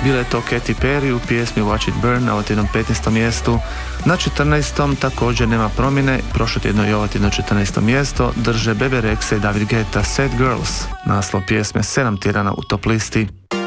Bila je to Katy Perry u pjesmi Watch It Burn na ovotinom 15. mjestu. Na 14. također nema promjene, prošlo tjedno i ovotijedno 14. mjesto drže Bebe Rexha i David Guetta Sad Girls, naslov pjesme 7 tjedana u top listi.